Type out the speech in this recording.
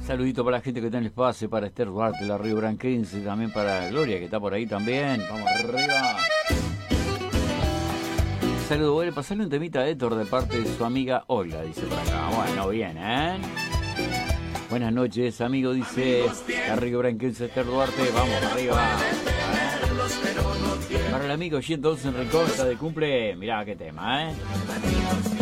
Saludito para la gente que está en el espacio, para Esther Duarte, la Río Branquense, también para Gloria, que está por ahí también. Vamos arriba. Saludos, bueno, pasarle un temita a Héctor de parte de su amiga Olga, dice por acá. Bueno, bien, ¿eh? Buenas noches, amigo, dice la Río Branquense, Esther Duarte. Vamos arriba. Para el amigo 111 en Recontra de cumple, mirá qué tema, ¿eh?